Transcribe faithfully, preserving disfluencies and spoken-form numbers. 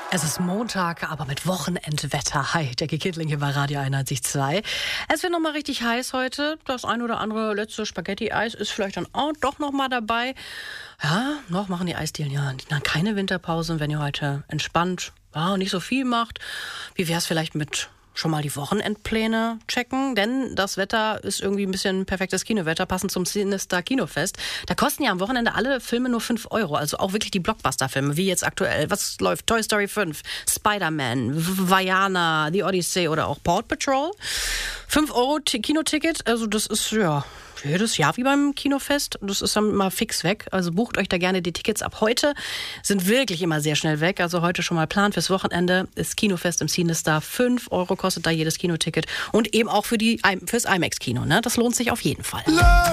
Es ist Montag, aber mit Wochenendwetter. Hi, Jackie Kindling hier bei Radio einundneunzig Komma zwei. Es wird noch mal richtig heiß heute. Das ein oder andere letzte Spaghetti-Eis ist vielleicht dann auch doch noch mal dabei. Ja, noch machen die Eisdielen ja dann keine Winterpause. Und wenn ihr heute entspannt ja, nicht so viel macht, wie wäre es vielleicht mit schon mal die Wochenendpläne checken, denn das Wetter ist irgendwie ein bisschen perfektes Kinowetter, passend zum Sinister Kinofest. Da kosten ja am Wochenende alle Filme nur fünf Euro, also auch wirklich die Blockbuster-Filme, wie jetzt aktuell. Was läuft? Toy Story fünf, Spider-Man, Vaiana, The Odyssey oder auch Paw Patrol. fünf Euro T- Kinoticket, also das ist ja jedes Jahr wie beim Kinofest. Das ist dann immer fix weg. Also bucht euch da gerne die Tickets ab heute. Sind wirklich immer sehr schnell weg. Also heute schon mal Plan fürs Wochenende. Ist Kinofest im Cinestar. fünf Euro kostet da jedes Kinoticket. Und eben auch für die, fürs IMAX-Kino. Ne? Das lohnt sich auf jeden Fall.